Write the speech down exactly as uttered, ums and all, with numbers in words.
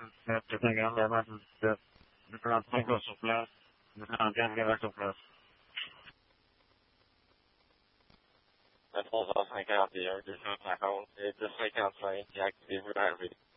sept, cinquante vraiment sur dix-sept. deux trente-cinq là sur place. deux trente-quatre garage sur place. À trois heures cinquante et un, deux cent cinquante et deux cinquante-cinq, activez-vous l'arrivée.